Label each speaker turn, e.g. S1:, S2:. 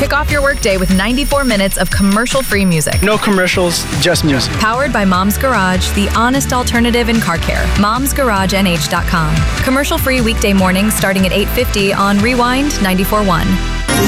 S1: Kick off your workday with 94 minutes of commercial-free music.
S2: No commercials, just music.
S1: Powered by Mom's Garage, the honest alternative in car care. Mom'sGarageNH.com. Commercial-free weekday mornings starting at 8:50 on Rewind 94.1.